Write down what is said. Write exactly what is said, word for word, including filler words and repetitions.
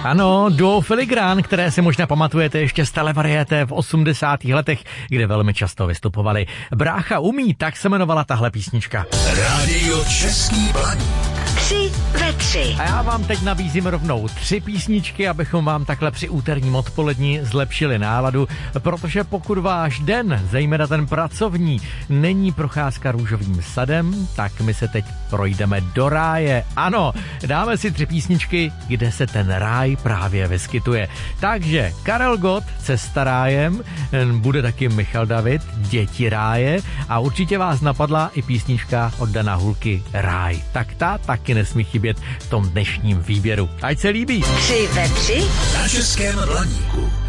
Ano, duo Filigrán, které si možná pamatujete ještě z televariété v osmdesátých letech, kde velmi často vystupovali. Brácha umí, tak se jmenovala tahle písnička. Rádio Český Blaník. Tři ve tři. A já vám teď nabízím rovnou tři písničky, abychom vám takhle při úterním odpoledni zlepšili náladu, protože pokud váš den, zejména ten pracovní, není procházka růžovým sadem, tak my se teď projdeme do ráje. Ano, dáme si tři písničky, kde se ten ráj právě vyskytuje. Takže Karel Gott, Cesta rájem, bude taky Michal David, Děti ráje a určitě vás napadla i písnička od Dana Hulky Ráj. Tak ta taky nesmí chybět v tom dnešním výběru. Ať se líbí. Tři ve tři na Českém Blaníku.